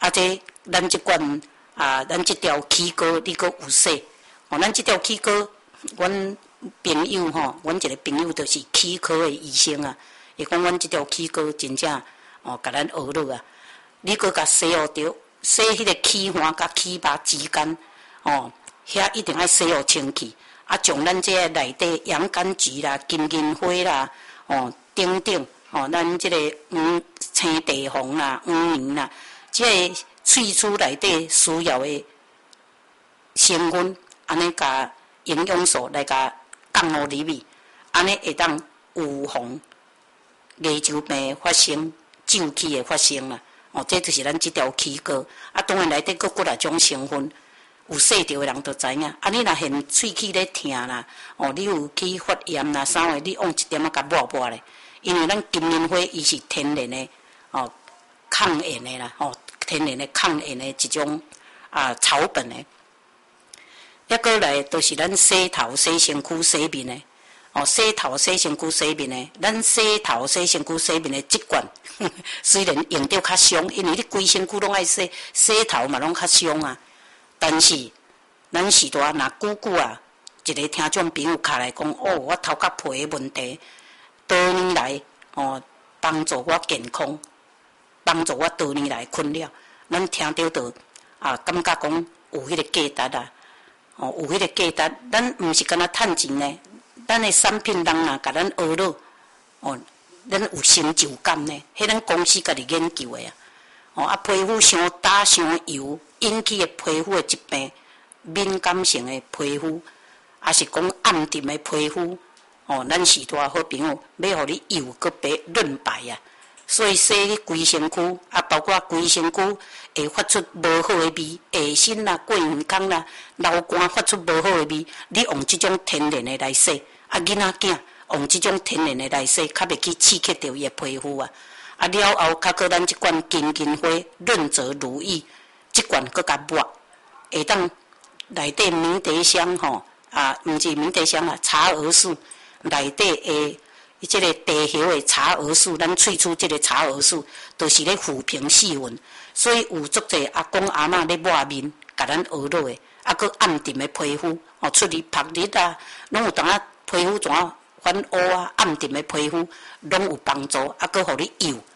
这咱即款咱即条齿膏你阁有洗，咱即条齿膏，阮朋友阮一个朋友就是齿科的医生啊，伊讲阮即条齿膏真正甲咱学落啊，你阁甲洗着，洗迄个齿环甲齿肉之间，遐一定爱洗清气，将咱这个内底洋甘菊啦、金银花啦，等等，咱即个青地黄啦、黄泥啦，即个喙齿内底需要的成分，安尼甲营养素来甲降落入去，安尼会当预防牙周病发生、皱起的发生啦。这就是咱即条齿膏。当然内底佫几啊种成分，有洗着的人就知影。你若嫌喙齿咧疼啦，你有去发炎啦啥货，你往一点仔甲抹抹咧。因为咱金银花伊是天然的抗炎的啦，天然的抗炎的一种草本的。抑过来就是咱洗头、洗身躯、洗面的。洗头、洗身躯、洗面的，咱洗头、洗身躯、洗面的习惯，虽然用着较伤，因为你规身躯拢爱洗，洗头嘛拢较伤啊。但是咱时代若久久一个听众朋友敲来讲，我头壳皮的问题，多年来帮助我健康，帮助我多年来困扰，咱听到就感觉讲有迄个价值啊，有迄个价值，咱毋是干那趁钱呢。咱的产品人甲咱学落，咱有成就感呢。迄咱公司家己研究的皮肤伤干伤油，引起的皮肤的疾病，敏感性的皮肤，也是讲暗沉的皮肤，咱时代好朋友要互你油搁白润白啊。所以洗你规身躯，包括规身躯会发出无好的味，下身啦、过耳孔啦、流汗发出无好的味，你用即种天然的来洗。囡仔囝用即种天然的来洗，较袂去刺激到伊的皮肤啊。了后，较搁咱即款金银花润泽如意，即款搁甲抹，会当内底迷迭香毋是迷迭香啦，茶蛾素内底的即个地叶的茶蛾素，咱喙齿即个茶蛾素，都是咧抚平细纹，所以有足侪阿公阿嬷咧抹面，甲咱学落的，搁暗沉的皮肤，出日晒日拢有当皮肤怎反乌暗沉的皮肤，拢有帮助，搁互你油